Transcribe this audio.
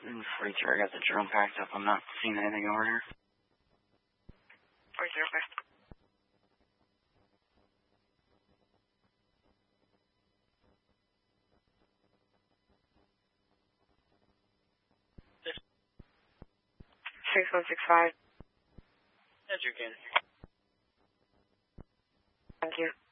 42, I got the drone packed up. I'm not seeing anything over here. 42, okay. Yes. 6165. Yes, you can. Thank you.